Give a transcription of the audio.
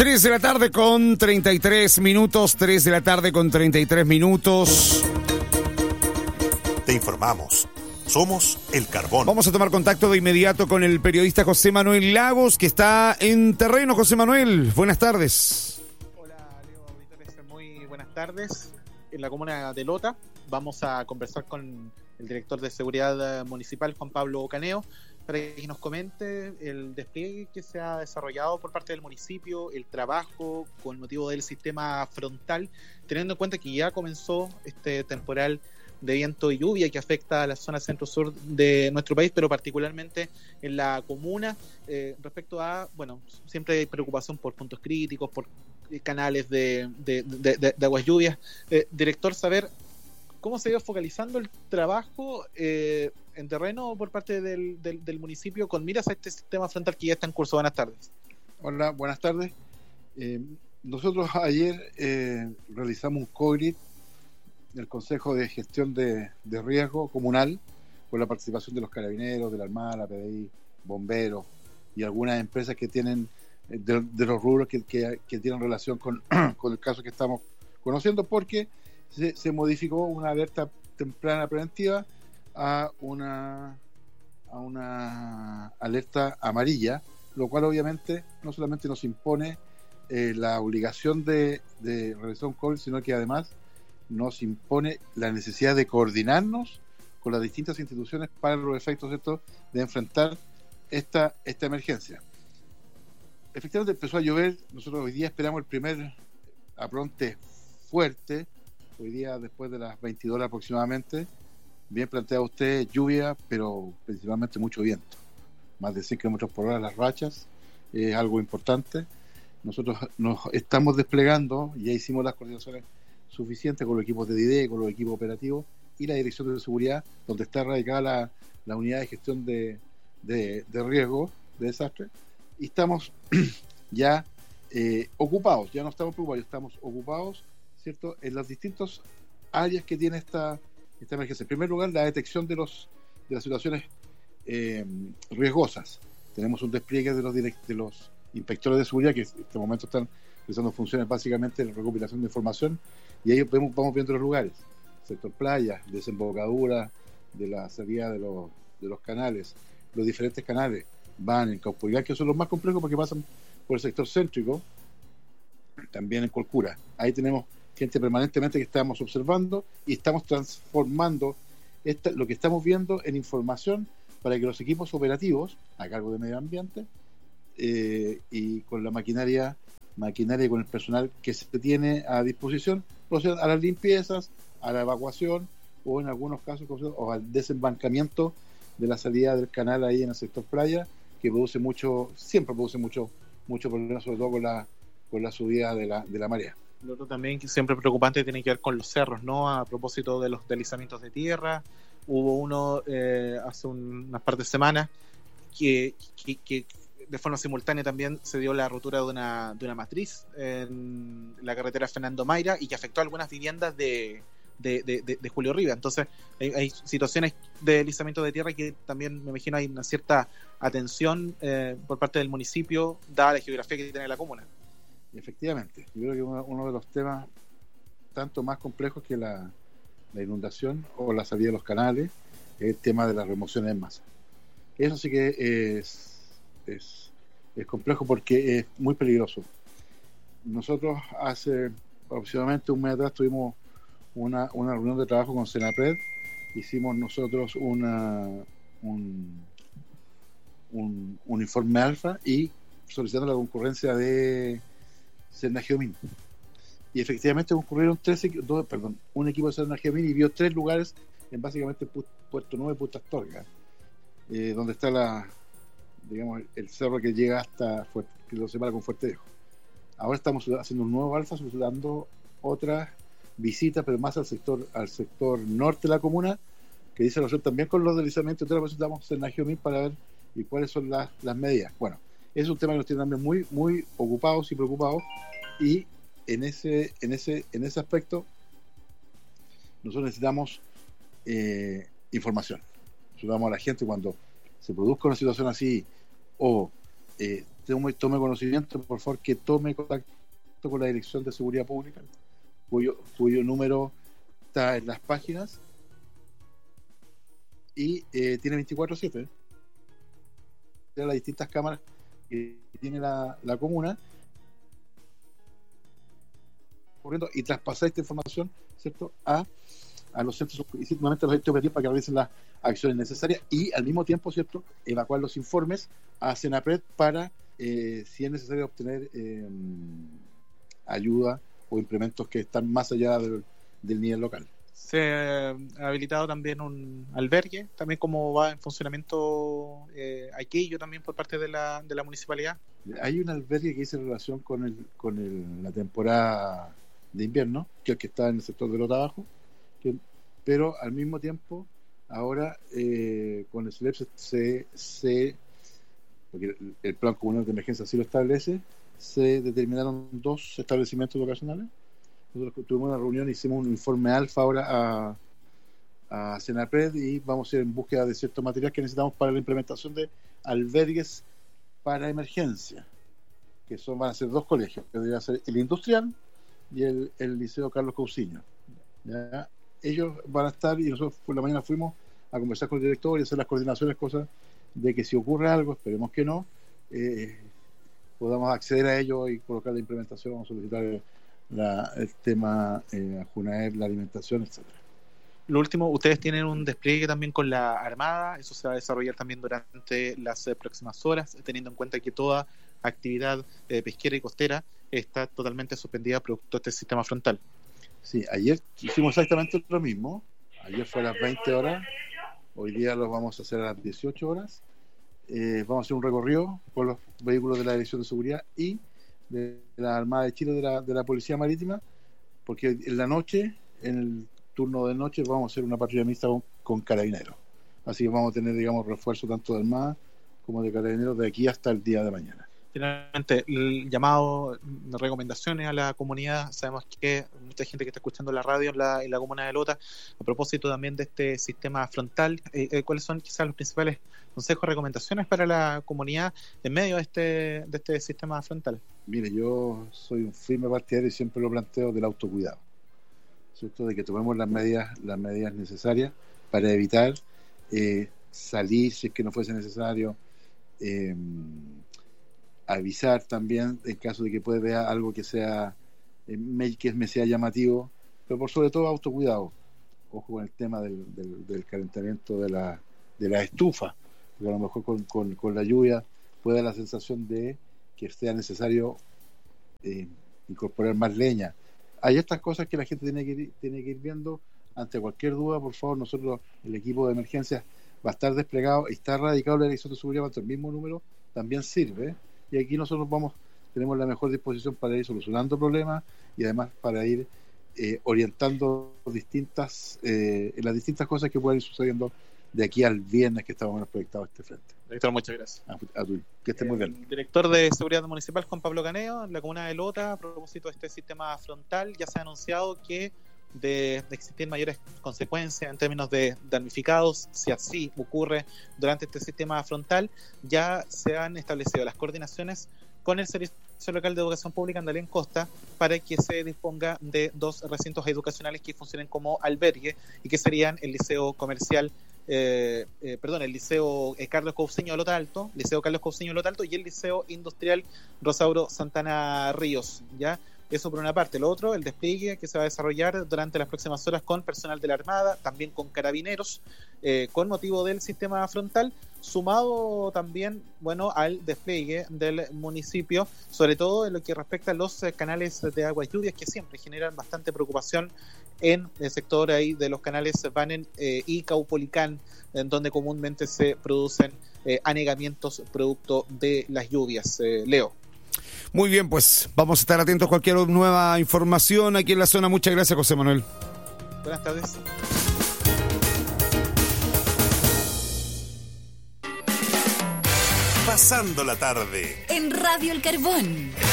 3 de la tarde con 33 minutos, 3 de la tarde con 33 minutos. Te informamos. Somos El Carbón. Vamos a tomar contacto de inmediato con el periodista José Manuel Lagos, que está en terreno. José Manuel, buenas tardes. Hola, Leo auditores, muy buenas tardes. En la comuna de Lota vamos a conversar con el director de Seguridad Municipal, Juan Pablo Caneo, para que nos comente el despliegue que se ha desarrollado por parte del municipio, el trabajo con motivo del sistema frontal, teniendo en cuenta que ya comenzó este temporal de viento y lluvia que afecta a la zona centro-sur de nuestro país, pero particularmente en la comuna, respecto a, bueno, siempre hay preocupación por puntos críticos, por canales de aguas lluvias. Director, saber cómo se ha ido focalizando el trabajo en terreno por parte del municipio con miras a este sistema frontal que ya está en curso. Buenas tardes. Hola, buenas tardes. Nosotros ayer realizamos un COGRIT del Consejo de Gestión de Riesgo Comunal con la participación de los carabineros, de la Armada, la PDI, bomberos y algunas empresas que tienen de los rubros que tienen relación con el caso que estamos conociendo, porque se modificó una alerta temprana preventiva a una alerta amarilla, lo cual obviamente no solamente nos impone la obligación de realizar un COGRIT, sino que además nos impone la necesidad de coordinarnos con las distintas instituciones para los efectos de enfrentar esta emergencia. Efectivamente empezó a llover. Nosotros hoy día esperamos el primer apronte fuerte, hoy día después de las 22 horas aproximadamente. Bien planteado usted, lluvia, pero principalmente mucho viento, más de 100 kilómetros por hora las rachas, es algo importante. Nosotros nos estamos desplegando, ya hicimos las coordinaciones suficiente con los equipos de DIDE, con los equipos operativos y la Dirección de Seguridad, donde está radicada la unidad de gestión de riesgo, de desastre, y estamos ya ocupados, ya no estamos preocupados, estamos ocupados, ¿cierto?, en las distintas áreas que tiene esta emergencia. En primer lugar, la detección de las situaciones riesgosas. Tenemos un despliegue de los inspectores de seguridad que en este momento están realizando funciones básicamente de recopilación de información, y ahí vamos viendo los lugares, sector playa, desembocadura de la salida de los canales, los diferentes canales van en Caupolicán, que son los más complejos porque pasan por el sector céntrico, también en Colcura. Ahí tenemos gente permanentemente que estamos observando y estamos transformando lo que estamos viendo en información para que los equipos operativos a cargo de medio ambiente y con la maquinaria y con el personal que se tiene a disposición, procedan a las limpiezas, a la evacuación o en algunos casos o al desembancamiento de la salida del canal ahí en el sector playa, que siempre produce mucho problema, sobre todo con la subida de la marea. Lo otro también que siempre preocupante tiene que ver con los cerros, ¿no? A propósito de los deslizamientos de tierra, hubo uno hace unas par de semanas que de forma simultánea también se dio la rotura de una matriz en la carretera Fernando Mayra y que afectó a algunas viviendas de Julio Rivas. Entonces hay situaciones de deslizamiento de tierra que también me imagino hay una cierta atención por parte del municipio, dada la geografía que tiene la comuna. Efectivamente, yo creo que uno de los temas tanto más complejos que la inundación o la salida de los canales es el tema de las remociones en masa. Eso sí que es complejo porque es muy peligroso. Nosotros hace aproximadamente un mes atrás tuvimos una reunión de trabajo con Senapred. Hicimos nosotros un informe alfa y solicitando la concurrencia de Cernageomin. Y efectivamente concurrieron un equipo de Cernageomin y vio 3 lugares en básicamente Puerto Nuevo y Punta Astorga, donde está el cerro que llega hasta que lo separa con Fuerte Viejo. Ahora estamos haciendo un nuevo alfa, solicitando otras visitas, pero más al sector norte de la comuna, que dice relación también con los deslizamientos. Entonces necesitamos Cernageomin para ver y cuáles son las medidas. Bueno, es un tema que nos tiene también muy, muy ocupados y preocupados, y en ese aspecto nosotros necesitamos información. Ayudamos a la gente cuando se produzca una situación así o tome conocimiento, por favor, que tome contacto con la Dirección de Seguridad Pública, cuyo número está en las páginas y tiene 24/7. De las distintas cámaras que tiene la comuna, corriendo y traspasar esta información, ¿cierto?, a los centros, y nuevamente a los entes operativos para que realicen las acciones necesarias y al mismo tiempo, ¿cierto?, evacuar los informes a Senapred para, si es necesario, obtener ayuda o implementos que están más allá del nivel local. Se ha habilitado también un albergue, también como va en funcionamiento aquello también por parte de la municipalidad. Hay un albergue que dice en relación con la temporada de invierno, que es el que está en el sector de Lota Abajo, pero al mismo tiempo ahora con el CELEP porque el plan comunal de emergencia así lo establece, se determinaron 2 establecimientos vocacionales. Nosotros tuvimos una reunión, hicimos un informe alfa ahora a Senapred y vamos a ir en búsqueda de ciertos materiales que necesitamos para la implementación de albergues para emergencia, que van a ser 2 colegios, que debería ser el industrial y el Liceo Carlos Cousiño. ¿Ya? Ellos van a estar, y nosotros por la mañana fuimos a conversar con el director y hacer las coordinaciones, cosas de que si ocurre algo, esperemos que no, podamos acceder a ello y colocar la implementación, vamos a solicitar el tema a Junaer, la alimentación, etcétera. Lo último, ustedes tienen un despliegue también con la Armada, eso se va a desarrollar también durante las próximas horas, teniendo en cuenta que toda actividad pesquera y costera está totalmente suspendida producto de este sistema frontal. Sí, ayer hicimos exactamente lo mismo, ayer fue a las 20 horas, hoy día lo vamos a hacer a las 18 horas, vamos a hacer un recorrido con los vehículos de la Dirección de Seguridad y de la Armada de Chile, de la Policía Marítima, porque en la noche, en el turno de noche, vamos a hacer una patrulla mixta con carabineros, así que vamos a tener, digamos, refuerzo tanto de Armada como de carabineros de aquí hasta el día de mañana. Finalmente, el llamado, recomendaciones a la comunidad. Sabemos que mucha gente que está escuchando la radio en la comuna de Lota, a propósito también de este sistema frontal, ¿cuáles son quizás los principales consejos, recomendaciones para la comunidad en medio de este sistema frontal? Mire, yo soy un firme partidario y siempre lo planteo del autocuidado, ¿cierto?, de que tomemos las medidas necesarias para evitar salir si es que no fuese necesario, avisar también en caso de que puede ver algo que sea me sea llamativo, pero por sobre todo autocuidado. Ojo con el tema del calentamiento de la estufa, porque a lo mejor con la lluvia puede dar la sensación de que sea necesario incorporar más leña. Hay estas cosas que la gente tiene que ir viendo. Ante cualquier duda, por favor, nosotros, el equipo de emergencias va a estar desplegado y está radicado en la Dirección de Seguridad, el mismo número también sirve, y aquí nosotros tenemos la mejor disposición para ir solucionando problemas y además para ir orientando las distintas cosas que pueden ir sucediendo de aquí al viernes que estamos proyectados este frente. Director, muchas gracias. A tú, que esté muy bien. Director de Seguridad Municipal, Juan Pablo Caneo, en la comuna de Lota, a propósito de este sistema frontal, ya se ha anunciado que de existir mayores consecuencias en términos de damnificados, si así ocurre durante este sistema frontal, ya se han establecido las coordinaciones con el Servicio Local de Educación Pública Andalén Costa para que se disponga de 2 recintos educacionales que funcionen como albergue y que serían el Liceo Comercial, el Liceo Carlos Cousiño de Lota Alto, y el Liceo Industrial Rosauro Santana Ríos, ¿ya? Eso por una parte. Lo otro, el despliegue que se va a desarrollar durante las próximas horas con personal de la Armada, también con carabineros, con motivo del sistema frontal, sumado también, al despliegue del municipio, sobre todo en lo que respecta a los canales de aguas lluvias, que siempre generan bastante preocupación en el sector ahí de los canales Banen y Caupolicán, en donde comúnmente se producen anegamientos producto de las lluvias. Leo. Muy bien, pues vamos a estar atentos a cualquier nueva información aquí en la zona. Muchas gracias, José Manuel. Buenas tardes. Pasando la tarde en Radio El Carbón.